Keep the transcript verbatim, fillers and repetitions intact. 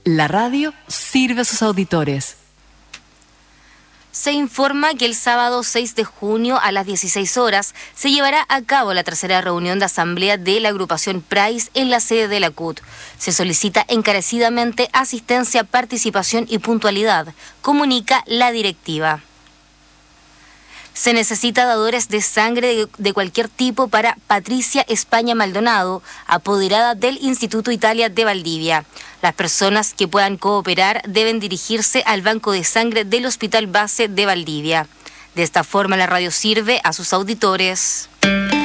La radio sirve a sus auditores. Se informa que el sábado seis de junio a las dieciséis horas se llevará a cabo la tercera reunión de asamblea de la agrupación Price en la sede de la C U T. Se solicita encarecidamente asistencia, participación y puntualidad, comunica la directiva. Se necesita dadores de sangre de, de cualquier tipo para Patricia España Maldonado, apoderada del Instituto Italia de Valdivia. Las personas que puedan cooperar deben dirigirse al banco de sangre del Hospital Base de Valdivia. De esta forma, la radio sirve a sus auditores.